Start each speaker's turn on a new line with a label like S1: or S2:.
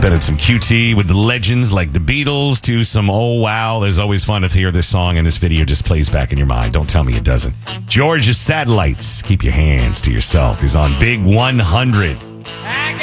S1: Then it's some QT with the legends like the Beatles to some oh wow. There's always fun to hear this song, and this video just plays back in your mind. Don't tell me it doesn't. George's Satellites. Keep your hands to yourself. He's on Big 100.